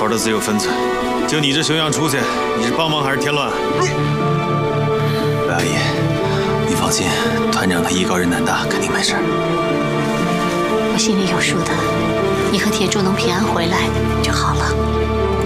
头的自有分寸。就你这熊样出去，你是帮忙还是添乱？ 白阿姨，你放心，团长他艺高人胆大，肯定没事。 我心里有数的，你和铁柱能平安回来就好了。